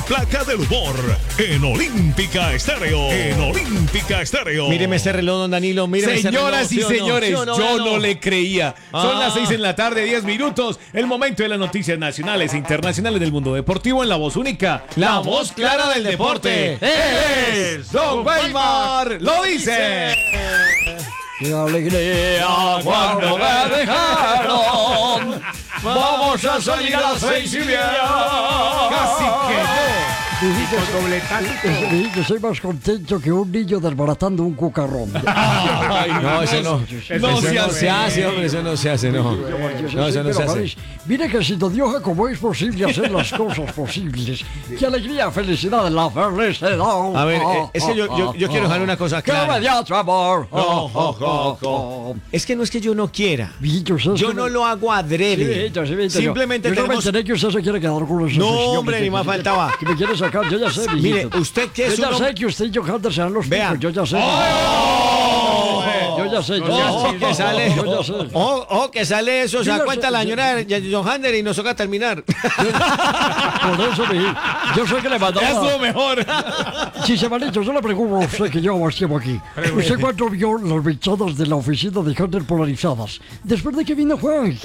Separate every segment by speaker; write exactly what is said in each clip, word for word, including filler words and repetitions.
Speaker 1: placa del humor en Olímpica Estéreo. En Olímpica Estéreo.
Speaker 2: Míreme ese reloj, don Danilo. Míreme
Speaker 3: Señoras
Speaker 2: ese reloj,
Speaker 3: y
Speaker 2: ¿sí o no?
Speaker 3: señores,
Speaker 2: ¿Sí o no?
Speaker 3: yo
Speaker 2: no?
Speaker 3: no le creía.
Speaker 2: Ah.
Speaker 3: Son las seis en la tarde, diez minutos. El momento de las noticias nacionales e internacionales del mundo deportivo en la voz única.
Speaker 2: La voz clara del deporte.
Speaker 3: ¡Él es Don Weimar! ¡Lo dice!
Speaker 4: ¡Qué alegría cuando me dejaron!
Speaker 3: Vamos a salir a las seis y media. Casi que no.
Speaker 4: Yo soy más contento que un niño desbaratando un cucarrón.
Speaker 2: Ay, no, eso no.
Speaker 3: No
Speaker 2: Eso
Speaker 3: se
Speaker 2: no
Speaker 3: hace.
Speaker 2: se hace, hombre. Eso no se hace, no. No, eso no se hace.
Speaker 4: Mire que si Dios, ¿cómo es posible hacer las cosas posibles? ¡Qué alegría, felicidad, la felicidad!
Speaker 2: A ver, eh, es que yo, yo, yo quiero dejar una cosa
Speaker 4: ¡Qué
Speaker 2: clara.
Speaker 4: inmediato amor!
Speaker 2: No, jo, jo, jo. Es que no es que yo no quiera.
Speaker 4: Mijito, ¿sabes
Speaker 2: Yo
Speaker 4: qué
Speaker 2: no
Speaker 4: me-
Speaker 2: lo hago adrede.
Speaker 4: Sí, mijito, sí, mijito,
Speaker 2: Simplemente
Speaker 4: yo, yo no me
Speaker 2: tenemos...
Speaker 4: enteré que usted se quiere quedar con los
Speaker 2: No,
Speaker 4: ojos,
Speaker 2: hombre,
Speaker 4: que-
Speaker 2: ni más
Speaker 4: que-
Speaker 2: faltaba.
Speaker 4: Que me quiere sacar, yo ya sé, mijito.
Speaker 2: Mire, usted que es
Speaker 4: Yo ya
Speaker 2: un
Speaker 4: sé
Speaker 2: hombre...
Speaker 4: que usted y yo Hunter sean los
Speaker 2: Vea.
Speaker 4: picos, yo ya sé. Yo ya sé, yo ya
Speaker 2: Ojo
Speaker 4: sé.
Speaker 2: que sale,
Speaker 4: Yo ya sé.
Speaker 2: ojo, ojo que sale eso, se
Speaker 4: Yo
Speaker 2: da
Speaker 4: ya
Speaker 2: cuenta
Speaker 4: sé,
Speaker 2: la
Speaker 4: yo-
Speaker 2: señora de John Hander y nos toca terminar.
Speaker 4: Por eso, mijito, yo sé que le
Speaker 3: Ya estuvo
Speaker 4: mandaba...
Speaker 3: mejor.
Speaker 4: Si se me ha dicho, yo le pregunto a usted que yo llevo aquí. ¿Usted cuánto vio las bichadas de la oficina de Hunter polarizadas? Después de que vino Juan.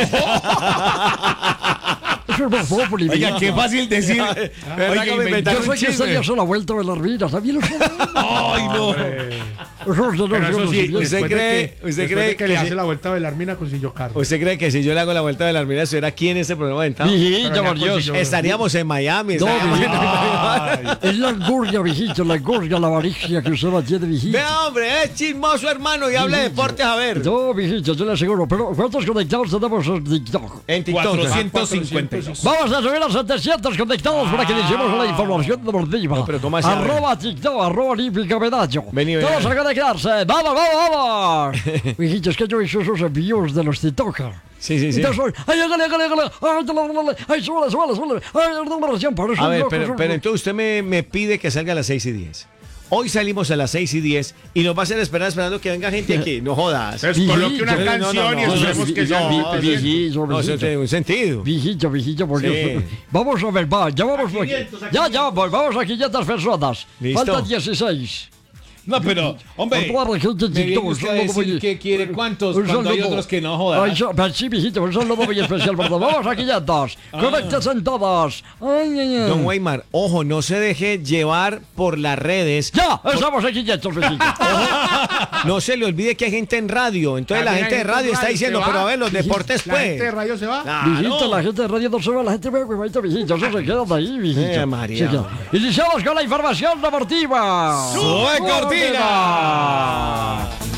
Speaker 4: Eso es más fácil,
Speaker 3: Oiga, qué fácil decir.
Speaker 2: ¿Verdad que me inventaron
Speaker 4: Yo
Speaker 2: un
Speaker 4: sé que usted
Speaker 2: chisme?
Speaker 4: ya se la vuelta de las vidas, ¿sabía lo que?
Speaker 3: Ay, no.
Speaker 4: Eso no,
Speaker 5: Pero eso sí,
Speaker 2: ¿Usted
Speaker 5: después de
Speaker 2: cree-
Speaker 5: que,
Speaker 2: usted
Speaker 5: después
Speaker 2: cree
Speaker 5: de que,
Speaker 2: que
Speaker 5: le
Speaker 2: sí?
Speaker 5: hace la vuelta de la armina con Sillo Carlos.
Speaker 2: ¿Usted cree que si yo le hago la vuelta de la armina estuviera aquí en este programa de Tao?
Speaker 4: Mijito, por
Speaker 5: Pero ya
Speaker 4: Dios.
Speaker 5: consiguió-
Speaker 2: Estaríamos en Miami.
Speaker 4: No,
Speaker 2: estaríamos en
Speaker 4: mijito.
Speaker 2: Miami.
Speaker 4: Es la angurria, viejito, la angurria, la avaricia que usted la tiene, viejito.
Speaker 2: Vea, hombre, es chismoso, hermano, y habla de deportes, a ver.
Speaker 4: No, viejito, yo le aseguro. Pero ¿cuántos conectados tenemos en TikTok?
Speaker 2: En TikTok.
Speaker 3: cuatrocientos cincuenta y dos.
Speaker 4: Vamos a subir a setecientos conectados para que iniciemos la información deportiva.
Speaker 2: No, pero ¿cómo así?
Speaker 4: Arroba TikTok, arroba Olímpica Medallo.
Speaker 2: Vení, vení.
Speaker 4: Todos a conectarse. ¡Vamos, vamos, vamos! Mijito, es que yo hice esos envíos de los TikTokers.
Speaker 2: Sí, sí, sí.
Speaker 4: Entonces, ay, hágale, hágale, hágale. Ay, dale, dale, ay, súbale, súbale, súbale. Ay, dame oración, por eso
Speaker 2: A ver,
Speaker 4: loco,
Speaker 2: pero,
Speaker 4: son-
Speaker 2: pero entonces usted me, me pide que salga a las seis y diez. Hoy salimos a las seis y diez y nos va a hacer esperar esperando que venga gente aquí. No jodas.
Speaker 5: Entonces coloque una
Speaker 2: no, no,
Speaker 5: canción
Speaker 2: no,
Speaker 5: y
Speaker 2: no,
Speaker 5: esperemos
Speaker 4: no,
Speaker 5: que
Speaker 4: no,
Speaker 5: sea
Speaker 4: vi-
Speaker 5: un
Speaker 4: vi- vi-
Speaker 2: No, eso tiene un sentido.
Speaker 4: Viejito, viejito, por
Speaker 2: Sí.
Speaker 4: Dios. Vamos a ver, va, ya vamos por aquí. Ya, ya vamos, vamos a quinientas personas.
Speaker 2: ¿Listo?
Speaker 4: Faltan dieciséis.
Speaker 3: No, pero, hombre.
Speaker 4: Por toda la gente de
Speaker 3: Me viene
Speaker 4: TikTok,
Speaker 3: usted
Speaker 4: un
Speaker 3: a
Speaker 4: saludo
Speaker 3: decir
Speaker 4: muy-
Speaker 3: que quiere cuántos
Speaker 4: un
Speaker 3: cuando hay
Speaker 4: saludo.
Speaker 3: otros que no jodan.
Speaker 4: Ay, so- pero sí, viejito, un saludo muy especial para todos. Vamos a quinientas. Conéctense en todas. Ay, ay, ay.
Speaker 2: Don Weimar, ojo, no se deje llevar por las redes.
Speaker 4: Ya, estamos en quinientos, viejito.
Speaker 2: No se le olvide que hay gente en radio. Entonces la
Speaker 5: También
Speaker 2: gente
Speaker 5: hay
Speaker 2: de radio
Speaker 5: gente en
Speaker 2: está
Speaker 5: radio,
Speaker 2: diciendo,
Speaker 5: ¿se
Speaker 2: pero
Speaker 5: va?
Speaker 2: a ver, los deportes
Speaker 5: La gente de
Speaker 2: pues.
Speaker 5: radio se va.
Speaker 4: Viejito, la gente de radio no se va, la gente ve, viejito, viejito, eso se queda ahí, viejito.
Speaker 2: Eh, María.
Speaker 4: Se queda. Iniciamos con la información deportiva.
Speaker 3: ¡Sube cortina!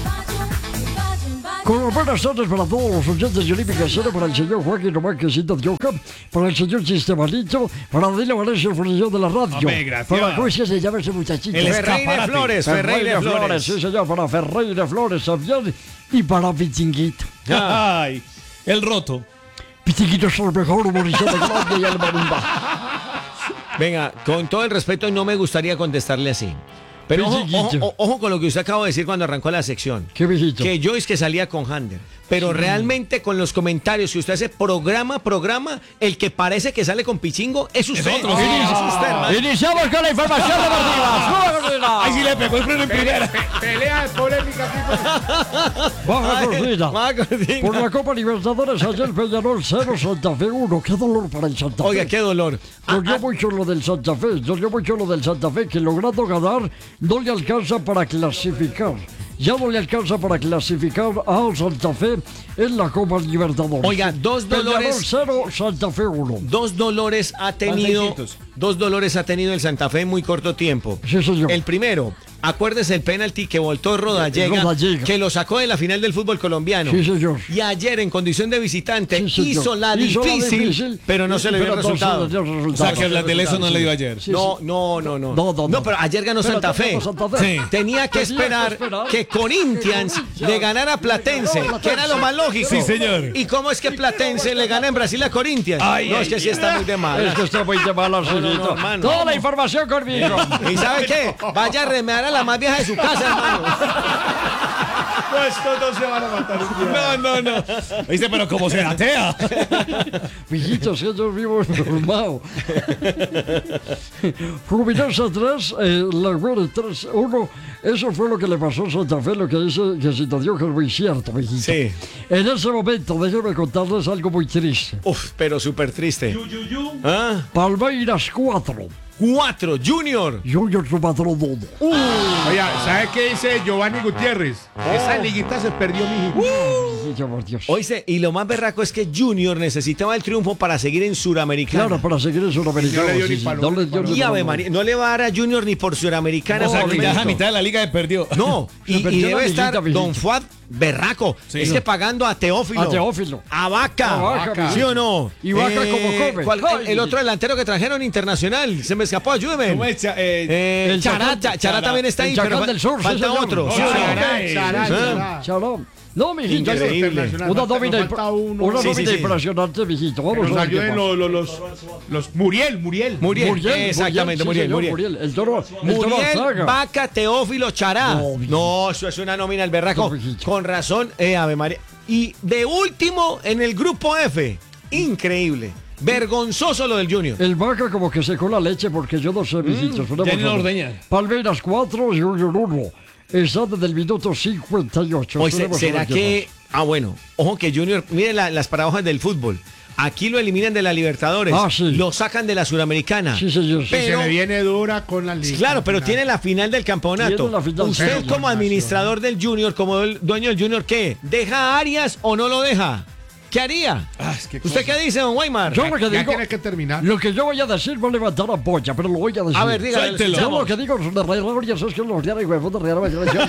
Speaker 4: Con buenas tardes para todos los oyentes de Olímpica Cero, para el señor Joaquín Román Quesito de Oca, para el señor Sistemanito, para Dilo Valencia, el fundación de la radio.
Speaker 3: Hombre, gracias.
Speaker 4: Para, ¿cómo es que se llama ese muchachito?
Speaker 3: El
Speaker 2: Ferreira
Speaker 3: escaparate.
Speaker 2: Flores, Ferreira Flores.
Speaker 4: sí señor, para Ferreira Flores también, y para Pitinguito.
Speaker 3: Ay, el roto.
Speaker 4: Pitinguito es el mejor humorista de Colombia y el mundo.
Speaker 2: Venga, con todo el respeto, no me gustaría contestarle así. Pero ojo, ojo, ojo, ojo con lo que usted acaba de decir cuando arrancó la sección.
Speaker 4: ¿Qué viejito?
Speaker 2: Que yo es que salía con Hander. Pero realmente con los comentarios que usted hace programa, programa, el que parece que sale con Pichingo es usted.
Speaker 3: otro, sí.
Speaker 2: Es usted, hermano.
Speaker 4: Iniciamos con la información deportiva. ¡Sube cortina!
Speaker 3: Ay, sí le pegó el freno en primera.
Speaker 5: Pelea de polémica aquí.
Speaker 4: Baja
Speaker 2: Ay,
Speaker 4: cortina.
Speaker 2: baja cortina.
Speaker 4: Por la Copa Libertadores, ayer Peñarol cero, Santa Fe uno. Qué dolor para el Santa Fe.
Speaker 2: Oiga, qué dolor.
Speaker 4: Dolió mucho lo del Santa Fe, dolió mucho lo del Santa Fe, que logrando ganar no le alcanza para clasificar. Ya no le alcanza para clasificar a Santa Fe en la Copa Libertadores.
Speaker 2: Oiga, dos
Speaker 4: Peñarol
Speaker 2: dolores.
Speaker 4: cero, Santa Fe uno.
Speaker 2: Dos dolores ha tenido.
Speaker 3: seiscientos.
Speaker 2: Dos dolores ha tenido el Santa Fe en muy corto tiempo.
Speaker 4: Sí, señor.
Speaker 2: El primero, acuérdese el penalti que voltó Rodallega,
Speaker 4: Rodallega.
Speaker 2: que lo sacó de la final del fútbol colombiano.
Speaker 4: Sí, señor.
Speaker 2: Y ayer, en condición de visitante,
Speaker 4: Sí, señor.
Speaker 2: hizo, la,
Speaker 4: Hizo la
Speaker 2: difícil,
Speaker 4: difícil,
Speaker 2: pero no se le dio
Speaker 4: pero
Speaker 2: el
Speaker 4: no se
Speaker 2: resultado.
Speaker 4: le dio el
Speaker 3: O
Speaker 4: resultado.
Speaker 3: sea, que el del eso no le dio ayer.
Speaker 4: Sí,
Speaker 2: No,
Speaker 4: sí.
Speaker 2: no, no, no.
Speaker 4: No, no, no.
Speaker 2: pero ayer ganó
Speaker 4: Pero
Speaker 2: Santa Fe.
Speaker 4: ganó Santa Fe.
Speaker 3: Sí.
Speaker 2: Tenía que
Speaker 4: Tenía que
Speaker 2: esperar
Speaker 4: esperar
Speaker 2: que Corinthians
Speaker 4: que Corinthians
Speaker 2: le ganara a Platense,
Speaker 4: le ganara a
Speaker 2: que era lo más lógico.
Speaker 3: Sí, señor.
Speaker 2: ¿Y cómo es que Platense le gana en Brasil a Corinthians?
Speaker 3: Ay,
Speaker 2: no,
Speaker 3: ay,
Speaker 2: es que sí está muy de
Speaker 4: Es
Speaker 2: mal.
Speaker 4: que está muy de mala,
Speaker 2: no,
Speaker 4: señorito.
Speaker 2: no, hermano.
Speaker 4: Toda la información conmigo.
Speaker 2: ¿Y sabe qué? Vaya a remedar a la más vieja de su casa, hermano.
Speaker 5: No, estos dos se van a matar un día.
Speaker 3: No, no, no. ¿Viste? Pero como se datea.
Speaker 4: Mijitos, que yo vivo normado. Fluminense tres, eh, La Guardia tres uno. Eso fue lo que le pasó a Santa Fe, lo que dice que si te dio que es muy cierto, mijito.
Speaker 2: Sí.
Speaker 4: En ese momento, déjenme contarles algo muy triste.
Speaker 2: Uf, pero súper triste. ¿Ah?
Speaker 4: Palmeiras cuatro,
Speaker 2: Cuatro, Junior.
Speaker 4: Junior su patrón uno.
Speaker 5: Oye, ¿sabe qué dice Giovanni Gutiérrez? Esa liguita se perdió, mijo.
Speaker 4: Mijito, por Dios.
Speaker 2: Oíste, y lo más berraco es que Junior necesitaba el triunfo para seguir en Suramericana.
Speaker 4: Claro, para seguir en Sudamericano.
Speaker 5: No le dio
Speaker 4: sí,
Speaker 5: ni
Speaker 4: sí,
Speaker 5: palo,
Speaker 4: no
Speaker 5: ni
Speaker 4: le dio
Speaker 5: palo.
Speaker 4: ni
Speaker 2: Y Ave
Speaker 4: palo.
Speaker 2: María, no le va a dar a Junior ni por Suramericana.
Speaker 3: O sea,
Speaker 2: por
Speaker 3: que ya a
Speaker 2: mérito.
Speaker 3: mitad de la liga perdió.
Speaker 2: No,
Speaker 4: Se
Speaker 2: y,
Speaker 4: perdió
Speaker 2: y
Speaker 4: la
Speaker 2: debe
Speaker 4: liguita,
Speaker 2: estar
Speaker 4: mijito.
Speaker 2: Don Fuad berraco.
Speaker 3: Sí.
Speaker 2: Es que pagando a Teófilo.
Speaker 4: A Teófilo.
Speaker 2: A Vaca.
Speaker 4: A Vaca,
Speaker 2: ¿Sí o no? Eh,
Speaker 4: Y Vaca como come.
Speaker 2: ¿cuál-
Speaker 4: Ay.
Speaker 2: el, el otro delantero que trajeron internacional. Se me escapó, ayúdeme.
Speaker 3: ¿Cómo es? Cha- eh,
Speaker 2: Eh,
Speaker 4: El
Speaker 2: Chará,
Speaker 4: Chacón-
Speaker 2: Cha- Chará
Speaker 3: Chará.
Speaker 2: también está
Speaker 4: El
Speaker 2: ahí,
Speaker 4: Chacón
Speaker 2: pero fa-
Speaker 4: del Sur, sí,
Speaker 2: falta
Speaker 4: señor.
Speaker 2: otro.
Speaker 3: No,
Speaker 2: ¿sí o no?
Speaker 3: Chará.
Speaker 5: Chará, Chará,
Speaker 2: ¿Ah?
Speaker 5: Chará.
Speaker 4: Shalom. No, mijito.
Speaker 2: Increíble.
Speaker 4: Una
Speaker 5: Internacional, falta-
Speaker 4: nómina,
Speaker 5: nos falta uno.
Speaker 4: una
Speaker 2: Sí,
Speaker 4: nómina
Speaker 2: sí, sí.
Speaker 4: impresionante, mijito.
Speaker 5: Que
Speaker 4: Vamos
Speaker 5: nos
Speaker 4: a ver qué
Speaker 5: ayuden
Speaker 4: pasa.
Speaker 5: los, los, los, los Muriel, Muriel.
Speaker 2: Muriel,
Speaker 4: Muriel,
Speaker 2: exactamente,
Speaker 4: sí,
Speaker 2: Muriel,
Speaker 4: señor,
Speaker 2: Muriel.
Speaker 4: El toro, el toro
Speaker 2: Muriel,
Speaker 4: Arzaga.
Speaker 2: Vaca, Teófilo, Chará.
Speaker 4: No,
Speaker 2: No, eso es una nómina al berraco.
Speaker 4: No, mijito.
Speaker 2: Con razón, eh, Ave María. Y de último en el grupo F. Increíble. Vergonzoso lo del Junior.
Speaker 4: El Vaca como que secó la leche porque yo no sé, mijitos. Una
Speaker 3: ya ni
Speaker 4: botana.
Speaker 3: lo ordeña.
Speaker 4: Palmeiras cuatro y Junior uno. Está desde el minuto cincuenta y ocho.
Speaker 2: Oye, se-
Speaker 4: Esperemos a
Speaker 2: ¿será
Speaker 4: ver qué
Speaker 2: que...? Ah, bueno. Ojo que Junior... Miren la- las paradojas del fútbol. Aquí lo eliminan de la Libertadores.
Speaker 4: Ah, sí.
Speaker 2: Lo sacan de la Suramericana.
Speaker 4: Sí, señor. Sí,
Speaker 2: Pero-
Speaker 5: Se le viene dura con la
Speaker 2: Sí,
Speaker 5: liga.
Speaker 2: claro, pero
Speaker 5: Final.
Speaker 2: tiene la final del campeonato.
Speaker 4: Tiene la final.
Speaker 2: Usted
Speaker 4: Pero,
Speaker 2: como administrador del Junior, como el dueño del Junior, ¿qué? ¿Deja a Arias o no lo deja? ¿Qué haría?
Speaker 3: Ah, es que
Speaker 2: ¿Usted
Speaker 3: cosa.
Speaker 2: qué dice, don Weimar?
Speaker 4: Yo lo que
Speaker 5: Ya
Speaker 4: digo,
Speaker 5: tiene que terminar.
Speaker 4: lo que yo voy a decir va a levantar a polla, pero lo voy a decir.
Speaker 2: A ver, dígale.
Speaker 3: Suéltelo.
Speaker 4: Yo lo que digo es de Rodríguez es que los diarios de puta Real Madrid, yo-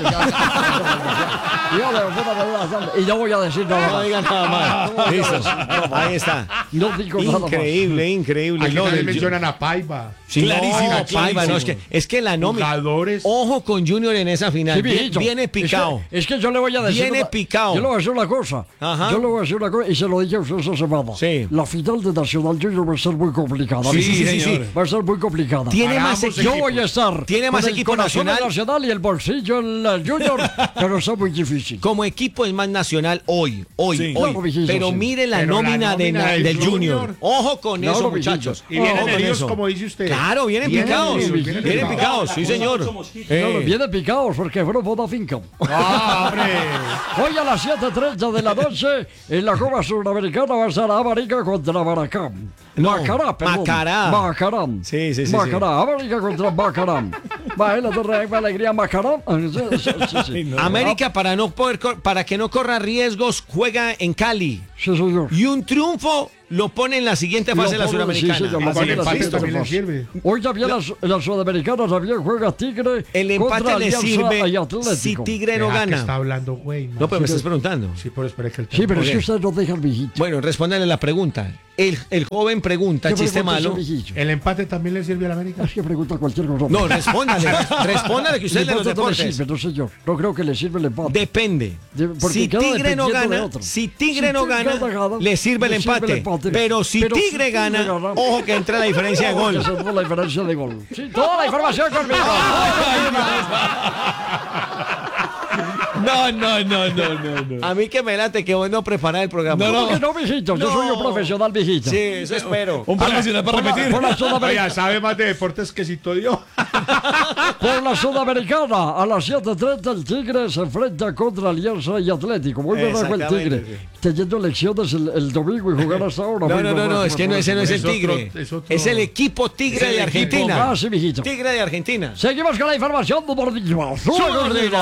Speaker 4: yo de puta Real, y no voy a decir nada
Speaker 2: No
Speaker 4: más.
Speaker 2: diga nada más. Listo. Ahí está.
Speaker 4: No digo nada más.
Speaker 2: Increíble, increíble.
Speaker 5: Aquí
Speaker 2: Lo
Speaker 5: también
Speaker 2: del Ju-
Speaker 5: mencionan a Paiva.
Speaker 2: Sí,
Speaker 3: Clarísimo,
Speaker 2: no,
Speaker 3: clarísimo.
Speaker 2: Paiva, no, es que, es que la nómina.
Speaker 5: Jugadores.
Speaker 2: Ojo con Junior en esa final.
Speaker 4: Sí,
Speaker 2: Vie-
Speaker 4: mijito.
Speaker 2: viene picado.
Speaker 4: Es que, es que yo le voy a decir.
Speaker 2: Viene
Speaker 4: una-
Speaker 2: picado.
Speaker 4: Yo le voy a decir una cosa.
Speaker 2: Ajá.
Speaker 4: Yo le voy a decir una cosa y se lo dije a usted esa semana.
Speaker 2: Sí.
Speaker 4: La final de Nacional Junior va a ser muy complicada.
Speaker 2: Sí, sí, sí,
Speaker 3: señor.
Speaker 2: sí.
Speaker 4: Va a ser muy complicada.
Speaker 2: Tiene
Speaker 5: Paramos
Speaker 2: más equipo.
Speaker 4: Yo
Speaker 5: equipos.
Speaker 4: voy a estar.
Speaker 2: Tiene
Speaker 4: con
Speaker 2: más
Speaker 4: el
Speaker 2: equipo
Speaker 4: corazón
Speaker 2: nacional.
Speaker 4: nacional y el bolsillo en el Junior, pero está muy difícil.
Speaker 2: Como equipo es más nacional hoy, hoy,
Speaker 3: Sí.
Speaker 2: hoy.
Speaker 4: Claro, mijito,
Speaker 2: Pero
Speaker 4: sí.
Speaker 2: mire la
Speaker 5: Pero la
Speaker 2: nómina, de
Speaker 5: nómina
Speaker 2: na-
Speaker 5: del
Speaker 2: del Junior.
Speaker 5: Junior.
Speaker 2: Ojo con
Speaker 4: Claro,
Speaker 2: eso,
Speaker 4: mijito.
Speaker 2: muchachos.
Speaker 5: Y vienen
Speaker 2: Ojo con
Speaker 5: heridos,
Speaker 2: eso.
Speaker 5: como dice usted.
Speaker 2: Claro, vienen
Speaker 5: Vienen
Speaker 2: picados.
Speaker 5: heridos,
Speaker 2: Vienen,
Speaker 5: vienen
Speaker 2: picados, sí, señor.
Speaker 4: Claro,
Speaker 2: Eh,
Speaker 4: vienen picados porque fueron por la finca.
Speaker 5: Ah, hombre.
Speaker 4: Hoy a las siete treinta de la noche en la Copa Sudamericana va a estar América contra Maracán.
Speaker 2: No,
Speaker 4: Macará, perdón.
Speaker 2: Macará.
Speaker 4: Macará.
Speaker 2: Sí, sí, sí,
Speaker 4: Macará, América contra Macará. Va, la torre de alegría Macará. Sí, sí, sí, sí.
Speaker 2: América para no poder cor- para que no corra riesgos juega en Cali
Speaker 4: Sí, señor.
Speaker 2: y un triunfo lo pone en la siguiente fase de la
Speaker 4: Lo pone, sí,
Speaker 2: Suramericana.
Speaker 4: señor,
Speaker 5: Y
Speaker 4: lo
Speaker 5: con
Speaker 4: pone en la
Speaker 5: empate
Speaker 4: siguiente
Speaker 5: también le
Speaker 4: fase.
Speaker 5: sirve.
Speaker 4: Hoy también las, en la Sudamericana también juega Tigre.
Speaker 2: El empate
Speaker 4: contra
Speaker 2: le
Speaker 4: Alianza
Speaker 2: sirve
Speaker 4: y Atlético.
Speaker 2: si Tigre no
Speaker 5: Vea que
Speaker 2: gana.
Speaker 5: está hablando, güey.
Speaker 2: No, pero me estás preguntando.
Speaker 5: Sí, pero espera que el
Speaker 4: Sí, pero es
Speaker 2: Muy
Speaker 4: que
Speaker 2: bien.
Speaker 4: ustedes no dejan mijito.
Speaker 2: Bueno, respóndale la pregunta. El, el joven pregunta,
Speaker 4: ¿Qué
Speaker 2: chiste
Speaker 4: pregunta ese
Speaker 2: malo.
Speaker 4: mijillo?
Speaker 5: ¿El empate también le sirve a la América?
Speaker 4: Es que pregunta cualquier cosa.
Speaker 2: No, respóndale. respóndale que usted es de los
Speaker 4: El empate no le
Speaker 2: deportes.
Speaker 4: sirve, no señor. No creo que le sirva el empate.
Speaker 2: Depende.
Speaker 4: De- porque
Speaker 2: Si
Speaker 4: queda
Speaker 2: Tigre no
Speaker 4: dependiendo de
Speaker 2: gana,
Speaker 4: otro.
Speaker 2: si Tigre
Speaker 4: Si
Speaker 2: no
Speaker 4: Tigre
Speaker 2: gana,
Speaker 4: no gana,
Speaker 2: le sirve el
Speaker 4: le sirve el
Speaker 2: empate.
Speaker 4: empate.
Speaker 2: Pero si
Speaker 4: Pero si
Speaker 2: Tigre
Speaker 4: Tigre
Speaker 2: gana,
Speaker 4: gana,
Speaker 2: ojo que entra la diferencia de gol.
Speaker 4: Esa es la diferencia de gol. Sí, toda la información conmigo.
Speaker 3: No, no, no, no, no, no.
Speaker 2: A mí que me late que vos no preparás el programa.
Speaker 3: No, no.
Speaker 4: ¿Cómo que no, mijito? Yo
Speaker 2: No.
Speaker 4: soy un profesional, mijito.
Speaker 2: Sí, eso espero.
Speaker 3: Un profesional para repetir.
Speaker 4: Por la, Sudamericana,
Speaker 5: Oiga, sabe más de deportes que si todo yo.
Speaker 4: por la Sudamericana, a las siete treinta el Tigre se enfrenta contra Alianza y Atlético. Muy bien, el
Speaker 2: Exactamente,
Speaker 4: Tigre. Teniendo elecciones el, el domingo y jugar hasta ahora.
Speaker 2: No,
Speaker 4: Muy
Speaker 2: no, no,
Speaker 4: bien,
Speaker 2: no,
Speaker 4: muy
Speaker 2: es que no,
Speaker 4: bien.
Speaker 2: ese no es el
Speaker 5: Es otro-
Speaker 2: Tigre.
Speaker 5: es otro-
Speaker 2: Es el equipo Tigre
Speaker 3: Es
Speaker 2: de
Speaker 3: el
Speaker 2: Argentina.
Speaker 4: Ah, sí, mijito.
Speaker 2: Tigre de Argentina.
Speaker 4: Seguimos con la información de Bordillo. ¡Sube, Gordillo!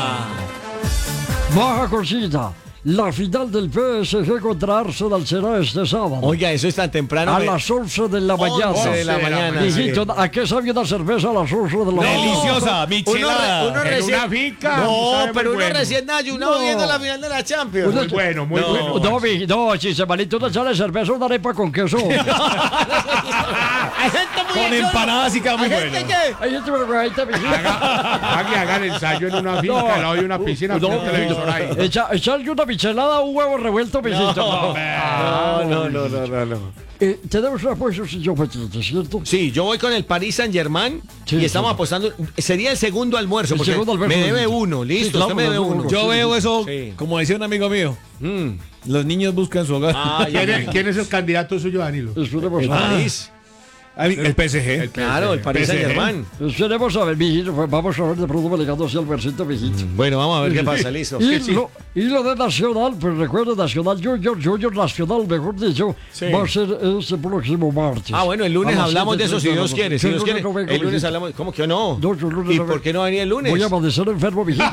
Speaker 4: Baja cosita. La final del P S G contra Arsenal será este sábado.
Speaker 2: Oiga, eso es tan temprano.
Speaker 4: a
Speaker 2: me-
Speaker 4: las once de la mañana.
Speaker 2: once de la mañana.
Speaker 4: Mijito, ¿a qué sabe una cerveza a las once de la mañana?
Speaker 3: Deliciosa,
Speaker 2: Uno,
Speaker 3: michelada.
Speaker 2: re- uno
Speaker 5: En
Speaker 2: recién.
Speaker 5: una finca,
Speaker 2: No,
Speaker 5: sabe muy
Speaker 2: pero uno
Speaker 5: bueno.
Speaker 2: recién ayunado
Speaker 4: No.
Speaker 2: viendo la final de la Champions.
Speaker 4: Uno-
Speaker 5: Muy bueno, muy
Speaker 2: No.
Speaker 5: bueno.
Speaker 4: No, mi- no, si se malito una sale cerveza, una arepa con queso.
Speaker 2: Hay gente muy
Speaker 3: Con
Speaker 2: exótica.
Speaker 3: empanadas y queda muy
Speaker 2: Hay gente
Speaker 3: bueno.
Speaker 2: que-
Speaker 4: Hay gente muy buena, mijito.
Speaker 5: Haga, haga, haga el ensayo en una finca, al lado de una piscina,
Speaker 4: No,
Speaker 5: con un televisor ahí.
Speaker 4: echa, echarle una michelada a un huevo revuelto, mijito.
Speaker 2: No, no, no, no, no, no.
Speaker 4: Eh, tenemos una posición petite, ¿cierto?
Speaker 2: Sí, yo voy con el Paris Saint Germain
Speaker 4: Sí,
Speaker 2: y estamos
Speaker 4: sí.
Speaker 2: apostando. Sería el segundo almuerzo,
Speaker 4: El
Speaker 2: porque
Speaker 4: segundo almuerzo.
Speaker 2: me debe uno, listo,
Speaker 4: Sí, claro,
Speaker 2: usted me debe
Speaker 4: nos debe
Speaker 2: uno.
Speaker 4: uno.
Speaker 3: Yo
Speaker 4: Sí,
Speaker 3: veo
Speaker 4: sí.
Speaker 3: eso,
Speaker 2: Sí.
Speaker 3: como decía un amigo mío,
Speaker 2: Mm.
Speaker 3: los niños buscan su hogar.
Speaker 2: Ah, ya,
Speaker 5: ¿Quién
Speaker 2: ya.
Speaker 5: es, quién es el candidato suyo, Danilo?
Speaker 4: Esperemos
Speaker 2: El
Speaker 4: a ver.
Speaker 2: París.
Speaker 3: Ah, el P S G.
Speaker 5: El-
Speaker 2: Claro, el Paris
Speaker 3: P S G.
Speaker 2: Saint Germain.
Speaker 4: Esperemos a ver, mijito. Pues vamos a ver de pronto manejando hacia el versito, mijito.
Speaker 2: Bueno, vamos a ver qué pasa, listo.
Speaker 4: Y, lo, y lo de Nacional, pues recuerda, Nacional Junior, Junior Nacional, mejor dicho,
Speaker 2: Sí.
Speaker 4: va a ser este próximo martes.
Speaker 2: Ah, bueno, el lunes
Speaker 4: A las
Speaker 2: hablamos de
Speaker 4: siete
Speaker 2: eso si
Speaker 4: treinta
Speaker 2: Dios
Speaker 4: de la
Speaker 2: quiere.
Speaker 4: noche.
Speaker 2: Si
Speaker 4: Yo
Speaker 2: Dios
Speaker 4: no
Speaker 2: quiere,
Speaker 4: vengo,
Speaker 2: el lunes
Speaker 4: mijito.
Speaker 2: hablamos. ¿Cómo que no?
Speaker 4: No, yo el lunes
Speaker 2: ¿Y
Speaker 4: no
Speaker 2: por
Speaker 4: vengo.
Speaker 2: qué no venía el lunes?
Speaker 4: Voy a amanecer enfermo, mijito.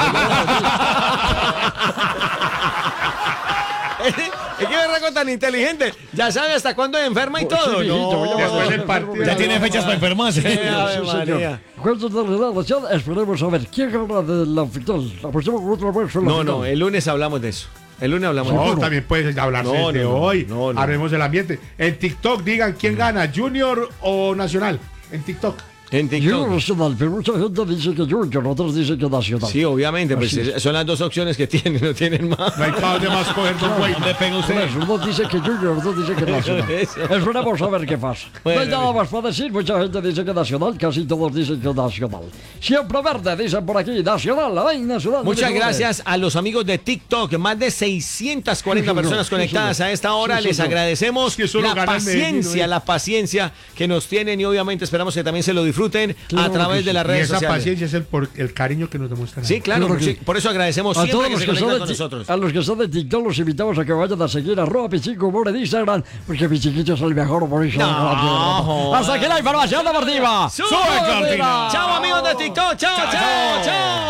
Speaker 2: Es que verraco tan inteligente. Ya sabe hasta cuándo enferma y
Speaker 4: Oh, sí,
Speaker 2: todo.
Speaker 4: mijito, voy a
Speaker 2: No,
Speaker 5: Después
Speaker 4: amanecer
Speaker 5: del
Speaker 4: enfermo,
Speaker 5: partido.
Speaker 3: Ya
Speaker 4: mijito.
Speaker 3: tiene fechas para enfermarse.
Speaker 2: Ave
Speaker 4: Sí, señor.
Speaker 2: María.
Speaker 4: Juegos de relación, esperemos a ver quién gana de la final. Apostemos con otro almuerzo en la
Speaker 2: No,
Speaker 4: final.
Speaker 2: no, el lunes hablamos de eso. El lunes hablamos de
Speaker 5: No,
Speaker 2: eso.
Speaker 5: también puede hablarse
Speaker 2: No,
Speaker 5: de
Speaker 2: no, no,
Speaker 5: hoy.
Speaker 2: no, no.
Speaker 5: Haremos del ambiente. En TikTok digan quién gana, Junior o Nacional. En TikTok.
Speaker 2: En
Speaker 4: Yo
Speaker 2: TikTok.
Speaker 4: Nacional, pero mucha gente dice que Junior, otros dicen que Nacional.
Speaker 2: Sí, obviamente, pues
Speaker 4: Así es.
Speaker 2: son las dos opciones que tienen, no tienen más.
Speaker 5: No hay para dónde más coger dos güey.
Speaker 3: ¿Dónde pega
Speaker 4: Por
Speaker 3: usted?
Speaker 4: eso, unos dicen que Junior, otros dicen que Nacional.
Speaker 2: Eso.
Speaker 4: Esperemos a ver qué pasa.
Speaker 2: Bueno,
Speaker 4: no hay nada
Speaker 2: bien.
Speaker 4: más para decir. Mucha gente dice que Nacional, casi todos dicen que Nacional. Siempre verde, dicen por aquí. Nacional, ay, Nacional.
Speaker 2: Muchas
Speaker 4: mire,
Speaker 2: gracias a los amigos de TikTok, más de seiscientas cuarenta
Speaker 4: Sí, señor.
Speaker 2: personas
Speaker 4: Sí,
Speaker 2: conectadas
Speaker 4: señor.
Speaker 2: a esta hora.
Speaker 4: Sí,
Speaker 2: Les
Speaker 4: señor.
Speaker 2: agradecemos
Speaker 5: Sí, eso lo
Speaker 2: la
Speaker 5: gana el Medellín,
Speaker 2: paciencia,
Speaker 5: ¿no?
Speaker 2: la paciencia que nos tienen y obviamente esperamos que también se lo disfruten
Speaker 4: Claro
Speaker 2: a través
Speaker 4: que
Speaker 2: de
Speaker 4: sí.
Speaker 2: las
Speaker 5: Y
Speaker 2: redes
Speaker 5: esa
Speaker 2: sociales.
Speaker 5: paciencia es el, por, el cariño que nos demuestran.
Speaker 2: Sí, claro,
Speaker 4: Claro que
Speaker 2: sí,
Speaker 4: sí.
Speaker 2: por eso agradecemos
Speaker 4: A
Speaker 2: siempre
Speaker 4: todos
Speaker 2: que
Speaker 4: los
Speaker 2: se
Speaker 4: que, son
Speaker 2: conectan
Speaker 4: de,
Speaker 2: con
Speaker 4: ti-
Speaker 2: nosotros.
Speaker 4: a los que son de TikTok los invitamos a que vayan a seguir a arroba Pichico Humor en Instagram, porque mi chiquito es el mejor humorista.
Speaker 2: No,
Speaker 4: de la tierra. Hasta aquí la información deportiva.
Speaker 2: ¡Sube, Cortina! Chao amigos de TikTok, chao, chao, chao.